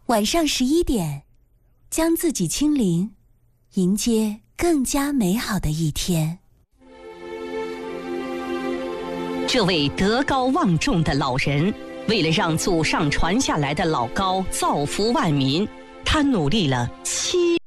晚上11点，将自己清零，迎接更加美好的一天。 这位德高望重的老人，为了让祖上传下来的老高造福万民，他努力了7